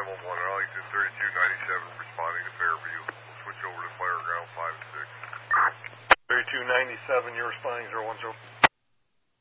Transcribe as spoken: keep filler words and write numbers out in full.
nine one one, Arlington thirty-two ninety-seven, responding to Fairview. We'll switch over to fire ground five and six. thirty-two ninety-seven, you're responding zero one zero.